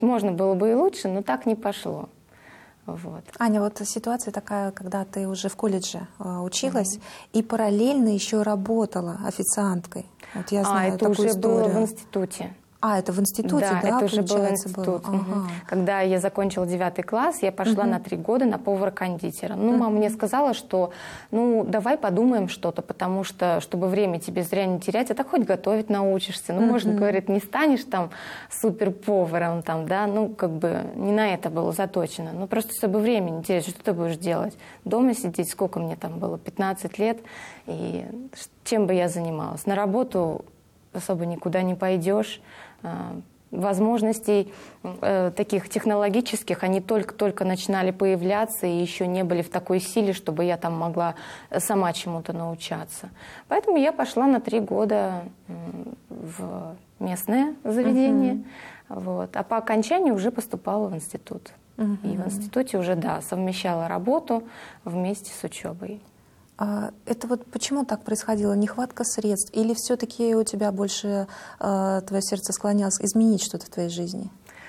Можно было бы и лучше, но так не пошло. Вот. Аня, вот ситуация такая, когда ты уже в колледже училась и параллельно еще работала официанткой. Вот я знаю это такую уже историю. было в институте. Это в институте, да, это уже был получается, институт. было? Ага. Когда я закончила 9 класс, я пошла на 3 года на повара-кондитера. Мама мне сказала, что давай подумаем что-то, потому что, чтобы время тебе зря не терять, а так хоть готовить научишься. Может, говорит, не станешь там суперповаром, там, да, не на это было заточено. Просто чтобы время не терять, что ты будешь делать? Дома сидеть, сколько мне там было, 15 лет, и чем бы я занималась? На работу особо никуда не пойдешь. Возможностей таких технологических, они только-только начинали появляться и еще не были в такой силе, чтобы я там могла сама чему-то научаться. Поэтому я пошла на 3 года в местное заведение, а по окончании уже поступала в институт. И в институте уже, совмещала работу вместе с учебой. Это вот почему так происходило? Нехватка средств? Или все-таки у тебя больше твое сердце склонялось изменить что-то в твоей жизни?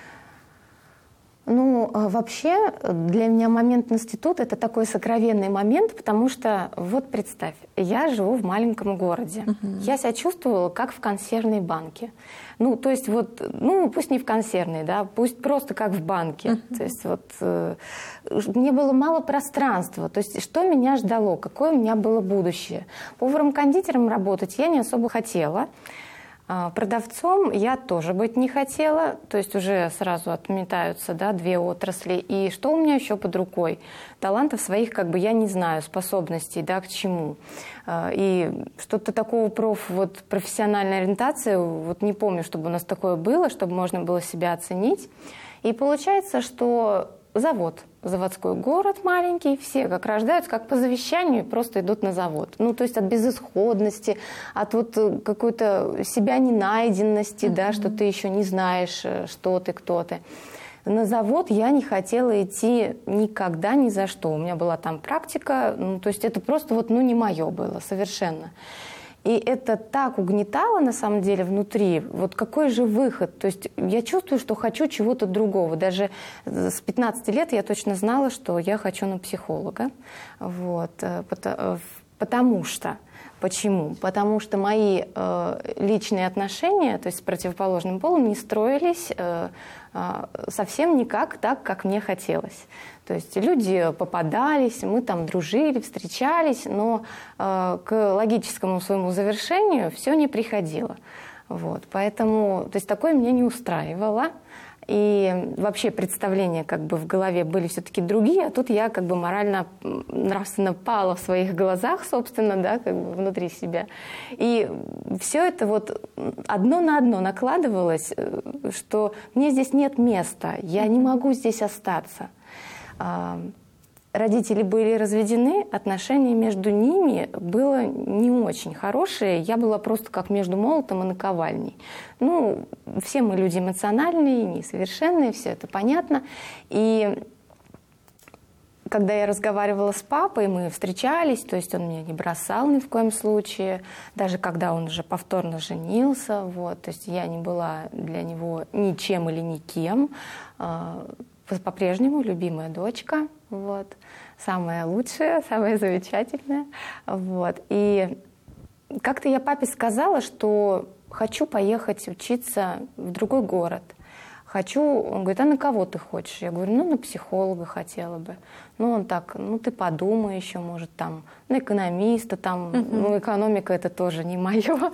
Вообще, для меня момент института — это такой сокровенный момент, потому что, вот представь, я живу в маленьком городе. Я себя чувствовала как в консервной банке. Пусть не в консервной, да, пусть просто как в банке. То есть мне было мало пространства. То есть что меня ждало, какое у меня было будущее. Поваром-кондитером работать я не особо хотела. Продавцом я тоже быть не хотела, то есть уже сразу отметаются 2 отрасли. И что у меня еще под рукой? Талантов своих я не знаю, способностей, к чему. И что-то такого профессиональной ориентации, не помню, чтобы у нас такое было, чтобы можно было себя оценить. И получается, что заводской город маленький, все как рождаются, как по завещанию, просто идут на завод. То есть от безысходности, от какой-то себя ненайденности, что ты еще не знаешь, что ты, кто ты. На завод я не хотела идти никогда, ни за что. У меня была там практика, то есть это просто не мое было совершенно. И это так угнетало, на самом деле, внутри. Какой же выход? То есть я чувствую, что хочу чего-то другого. Даже с 15 лет я точно знала, что я хочу на психолога. Потому что... Почему? Потому что мои личные отношения, то есть с противоположным полом, не строились совсем никак так, как мне хотелось. То есть люди попадались, мы там дружили, встречались, но к логическому своему завершению все не приходило. Поэтому, то есть такое меня не устраивало. И вообще представления в голове были все-таки другие, а тут я морально, нравственно пала в своих глазах, собственно, внутри себя. И все это одно на одно накладывалось, что мне здесь нет места, я не могу здесь остаться. Родители были разведены, отношения между ними было не очень хорошие. Я была просто как между молотом и наковальней. Все мы люди эмоциональные, несовершенные, все это понятно. И когда я разговаривала с папой, мы встречались, то есть он меня не бросал ни в коем случае, даже когда он уже повторно женился, то есть я не была для него ничем или никем. По-прежнему любимая дочка, самая лучшая, самая замечательная. И как-то я папе сказала, что хочу поехать учиться в другой город. Он говорит, а на кого ты хочешь? Я говорю, на психолога хотела бы. Он так, ты подумай еще, может, там, на экономиста, там, экономика это тоже не мое.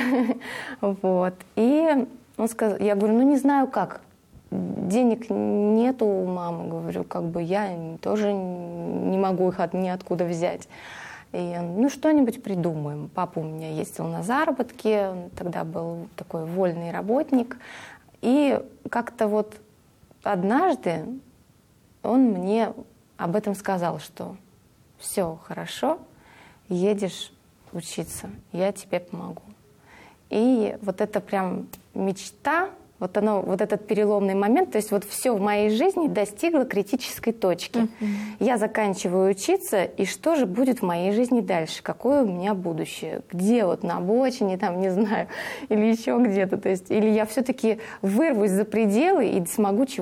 И он сказал, я говорю, не знаю как. Денег нету у мамы, говорю, я тоже не могу их ниоткуда взять. И он, что-нибудь придумаем. Папа у меня ездил на заработки, он тогда был такой вольный работник. И как-то однажды он мне об этом сказал, что все хорошо, едешь учиться, я тебе помогу. И это прям мечта, Вот оно, вот этот переломный момент, то есть вот все в моей жизни достигло критической точки. Я заканчиваю учиться, и что же будет в моей жизни дальше? Какое у меня будущее? Где вот на обочине, там, не знаю, или еще где-то. То есть, или я все-таки вырвусь за пределы и смогу чего-то